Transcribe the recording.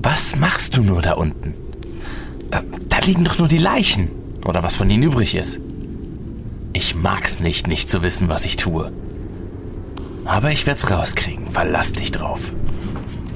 Was machst du nur da unten? Da liegen doch nur die Leichen. Oder was von ihnen übrig ist. Ich mag's nicht zu wissen, was ich tue. Aber ich werd's rauskriegen. Verlass dich drauf.